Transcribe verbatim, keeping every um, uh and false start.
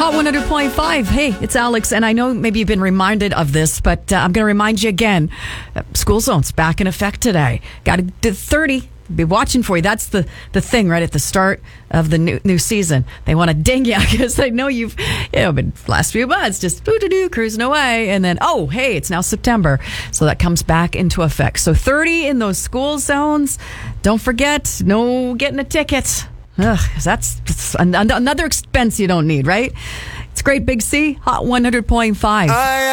Hot one hundred point five. Hey, it's Alex, and I know maybe you've been reminded of this, but uh, I'm going to remind you again. Uh, school zone's back in effect today. Got to do thirty. Be watching for you. That's the, the thing right at the start of the new new season. They want to ding you because they know you've you know been last few months just doo doo doo cruising away, and then oh hey, it's now September, so that comes back into effect. So thirty in those school zones. Don't forget, no getting a ticket. Ugh, 'cause that's, that's another expense you don't need, right? It's Great Big C, Hot one hundred point five. I